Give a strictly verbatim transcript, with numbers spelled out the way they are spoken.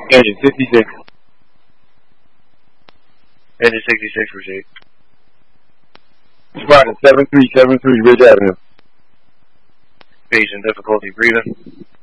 Engine fifty-six. Engine sixty-six, proceed. Spartan seven three seven three, Ridge Avenue. Patient difficulty breathing.